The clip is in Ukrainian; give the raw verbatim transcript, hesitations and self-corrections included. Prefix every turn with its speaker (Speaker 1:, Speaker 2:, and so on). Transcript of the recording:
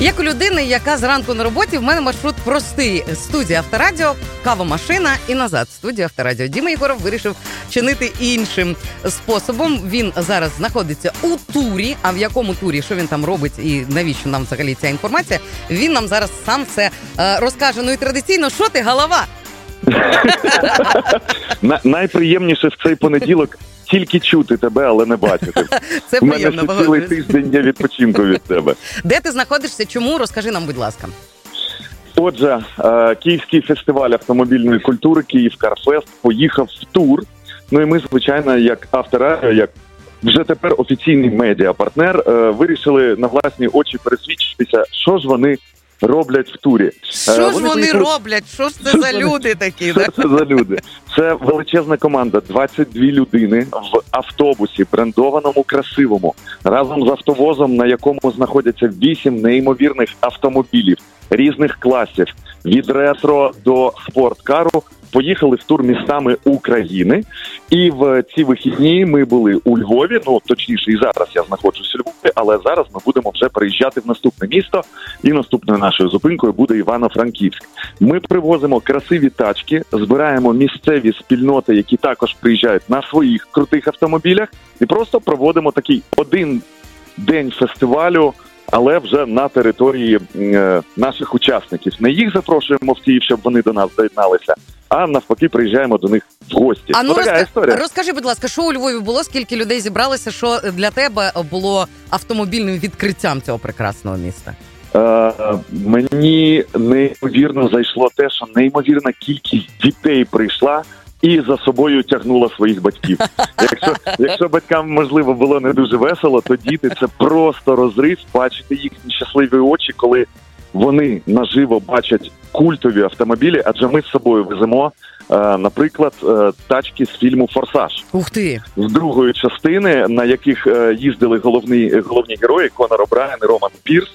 Speaker 1: Як у людини, яка зранку на роботі, в мене маршрут простий. Студія Авторадіо, кавомашина і назад. Студія Авторадіо. Діма Єгоров вирішив чинити іншим способом. Він зараз знаходиться у турі. А в якому турі, що він там робить і навіщо нам взагалі ця інформація, він нам зараз сам все е, розкаже. Ну і традиційно, що ти, голова?
Speaker 2: Найприємніше в цей понеділок тільки чути тебе, але не бачити.
Speaker 1: Це
Speaker 2: У мене
Speaker 1: приємно,
Speaker 2: ще цілий тиждень є відпочинку від тебе.
Speaker 1: Де ти знаходишся? Чому? Розкажи нам, будь ласка.
Speaker 2: Отже, Київський фестиваль автомобільної культури «Київ Карфест» поїхав в тур. Ну і ми, звичайно, як Авторадіо, як вже тепер офіційний медіапартнер, вирішили на власні очі пересвідчитися, що ж вони роблять в турі.
Speaker 1: Що ж вони, вони роблять? Що ж це що за вони... люди такі?
Speaker 2: Що це за люди? Це величезна команда, двадцять дві людини в автобусі, брендованому, красивому, разом з автовозом, на якому знаходяться вісім неймовірних автомобілів різних класів, від ретро до спорткару. Поїхали в тур містами України, і в ці вихідні ми були у Львові, ну, точніше, і зараз я знаходжусь у Львові, але зараз ми будемо вже переїжджати в наступне місто, і наступною нашою зупинкою буде Івано-Франківськ. Ми привозимо красиві тачки, збираємо місцеві спільноти, які також приїжджають на своїх крутих автомобілях, і просто проводимо такий один день фестивалю, але вже на території е, наших учасників. Не їх запрошуємо в Київ, щоб вони до нас доєдналися, а навпаки приїжджаємо до них в гості.
Speaker 1: А ну,
Speaker 2: така
Speaker 1: розка...
Speaker 2: історія.
Speaker 1: Розкажи, будь ласка, що у Львові було, скільки людей зібралося, що для тебе було автомобільним відкриттям цього прекрасного міста?
Speaker 2: Е, мені неймовірно зайшло те, що неймовірна кількість дітей прийшла і за собою тягнула своїх батьків. Якщо, якщо батькам, можливо, було не дуже весело, то діти – це просто розрив, бачити їхні щасливі очі, коли вони наживо бачать культові автомобілі, адже ми з собою веземо, е, наприклад, е, тачки з фільму «Форсаж».
Speaker 1: Ух ти!
Speaker 2: З другої частини, на яких е, їздили головні, головні герої Конор О'Брайен і Роман Пірс.